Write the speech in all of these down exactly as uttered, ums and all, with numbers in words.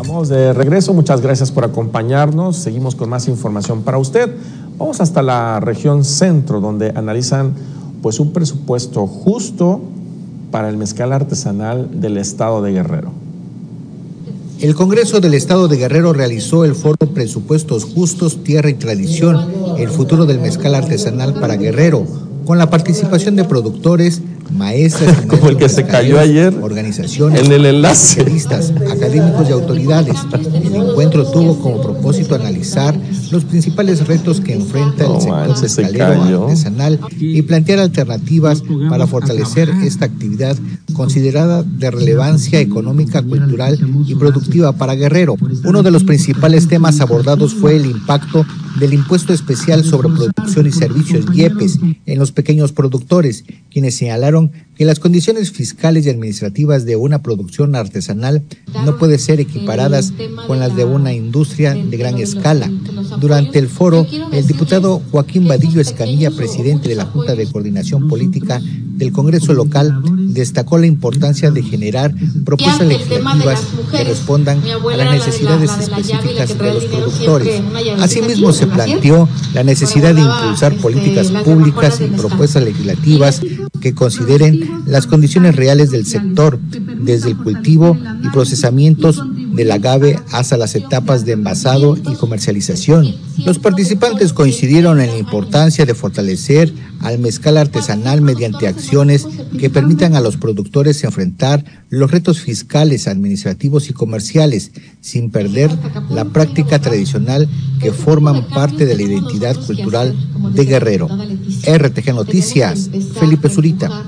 Estamos de regreso, muchas gracias por acompañarnos. Seguimos con más información para usted. Vamos hasta la región centro, donde analizan pues un presupuesto justo para el mezcal artesanal del estado de Guerrero. El Congreso del Estado de Guerrero realizó el foro Presupuestos Justos, Tierra y Tradición, el futuro del mezcal artesanal para Guerrero, con la participación de productores, maestras, como el que se cayó ayer, organizaciones, en el enlace, especialistas, académicos y autoridades. El encuentro tuvo como propósito analizar los principales retos que enfrenta el no, sector man, mezcalero artesanal y plantear alternativas para fortalecer esta actividad considerada de relevancia económica, cultural y productiva para Guerrero. Uno de los principales temas abordados fue el impacto del impuesto especial sobre producción y servicios I E P E S en los pequeños productores, quienes señalaron que las condiciones fiscales y administrativas de una producción artesanal no pueden ser equiparadas con las de una industria de gran escala. Durante el foro, el diputado Joaquín Vadillo Escamilla, presidente de la Junta de Coordinación Política del Congreso local, destacó la importancia de generar propuestas legislativas que respondan a las necesidades específicas de los productores. Asimismo, se planteó la necesidad de impulsar políticas públicas y propuestas legislativas que consideren las condiciones reales del sector, desde el cultivo y procesamientos del agave hasta las etapas de envasado y comercialización. Los participantes coincidieron en la importancia de fortalecer al mezcal artesanal mediante acciones que permitan a los productores enfrentar los retos fiscales, administrativos y comerciales, sin perder la práctica tradicional que forman parte de la identidad cultural de Guerrero. R T G Noticias, Felipe Zurita.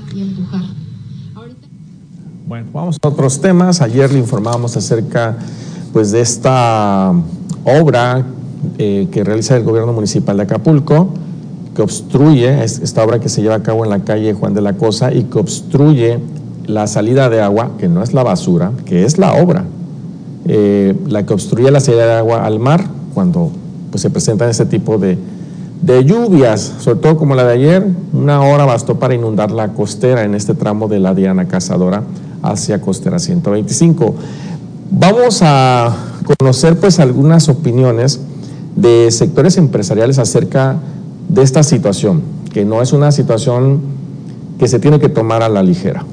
Bueno, vamos a otros temas. Ayer le informábamos acerca pues de esta obra eh, que realiza el gobierno municipal de Acapulco, que obstruye, esta obra que se lleva a cabo en la calle Juan de la Cosa y que obstruye la salida de agua, que no es la basura, que es la obra, eh, la que obstruye la salida de agua al mar cuando pues, se presentan este tipo de, de lluvias, sobre todo como la de ayer. Una hora bastó para inundar la costera en este tramo de la Diana Cazadora hacia Costera ciento veinticinco. Vamos a conocer pues algunas opiniones de sectores empresariales acerca de esta situación, que no es una situación que se tiene que tomar a la ligera.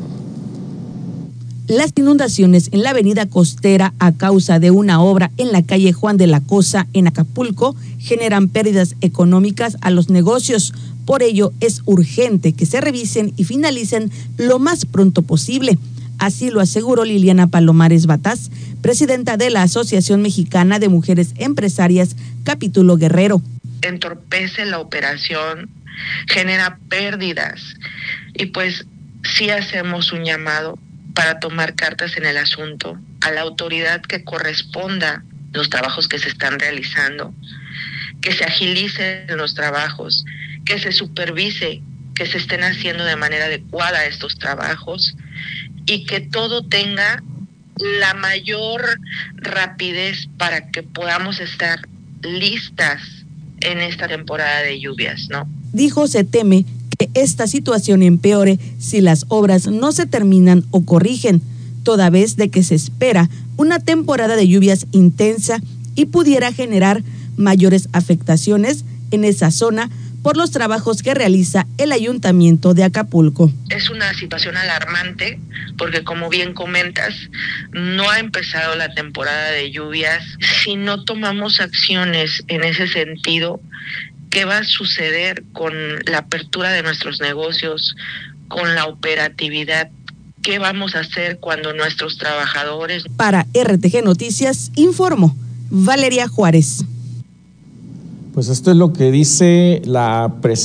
Las inundaciones en la avenida costera a causa de una obra en la calle Juan de la Cosa en Acapulco generan pérdidas económicas a los negocios. Por ello es urgente que se revisen y finalicen lo más pronto posible. Así lo aseguró Liliana Palomares Bataz, presidenta de la Asociación Mexicana de Mujeres Empresarias, Capítulo Guerrero. Entorpece la operación, genera pérdidas y pues sí hacemos un llamado para tomar cartas en el asunto a la autoridad que corresponda los trabajos que se están realizando, que se agilicen los trabajos, que se supervise, que se estén haciendo de manera adecuada estos trabajos y que todo tenga la mayor rapidez para que podamos estar listas en esta temporada de lluvias, ¿no? Dijo, se teme que esta situación empeore si las obras no se terminan o corrigen, toda vez de que se espera una temporada de lluvias intensa y pudiera generar mayores afectaciones en esa zona por los trabajos que realiza el Ayuntamiento de Acapulco. Es una situación alarmante porque, como bien comentas, no ha empezado la temporada de lluvias. Si no tomamos acciones en ese sentido, ¿qué va a suceder con la apertura de nuestros negocios, con la operatividad? ¿Qué vamos a hacer cuando nuestros trabajadores? Para R T G Noticias, informó Valeria Juárez. Pues esto es lo que dice la presidenta.